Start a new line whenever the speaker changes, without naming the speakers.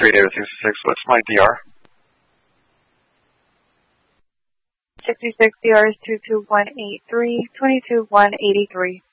David 66. What's my DR?
66 DR is 22183, 22183.